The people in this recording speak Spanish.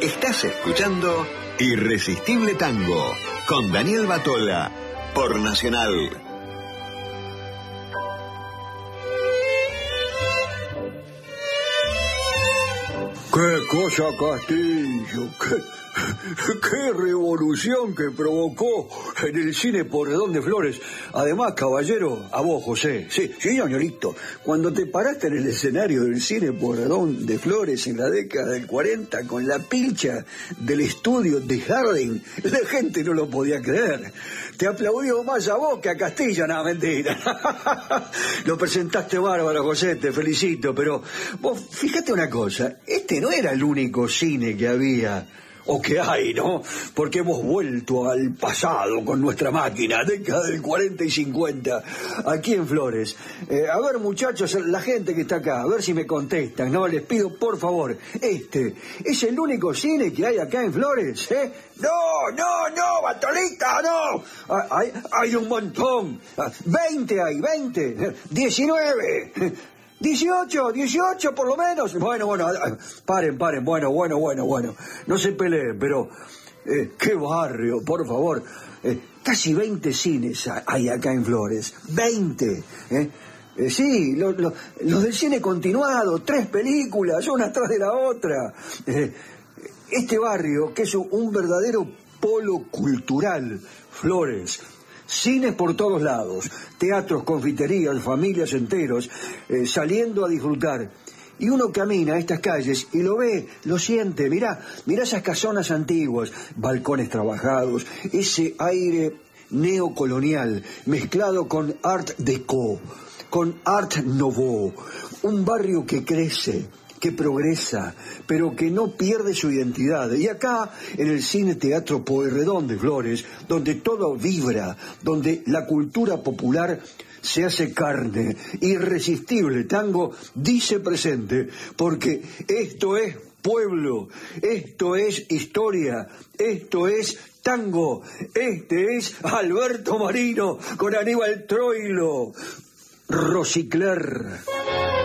Estás escuchando Irresistible Tango con Daniel Batola por Nacional. ¡Qué cosa, Castillo! ¡Qué revolución que provocó en el cine Porredón de Flores! Además, caballero, a vos, José. Sí, señorito. Cuando te paraste en el escenario del cine Porredón de Flores en la década del 40 con la pilcha del estudio de Harding, la gente no lo podía creer. Te aplaudió más a vos que a Castillo. No, mentira. Lo presentaste bárbaro, José, te felicito, pero vos fíjate una cosa, este no era el único cine que había, o que hay, ¿no? Porque hemos vuelto al pasado con nuestra máquina, década del 40 y 50, aquí en Flores. A ver, muchachos, la gente que está acá, a ver si me contestan, ¿no? Les pido, por favor, ¿este es el único cine que hay acá en Flores, eh? No, Batolita, no. Hay un montón. 20 hay, 20. 19. 18 por lo menos. Bueno, paren. Bueno. No se peleen, pero qué barrio, por favor. Casi 20 cines hay acá en Flores. 20. Sí, los del cine continuado, 3 películas, una tras de la otra. Este barrio, que es un verdadero polo cultural, Flores. Cines por todos lados, teatros, confiterías, familias enteros, saliendo a disfrutar. Y uno camina a estas calles y lo ve, lo siente, mirá esas casonas antiguas, balcones trabajados, ese aire neocolonial mezclado con art déco, con art nouveau, un barrio que crece, que progresa, pero que no pierde su identidad. Y acá, en el Cine Teatro Pueyrredón de Flores, donde todo vibra, donde la cultura popular se hace carne, Irresistible Tango dice presente, porque esto es pueblo, esto es historia, esto es tango, este es Alberto Marino con Aníbal Troilo, Rosicler.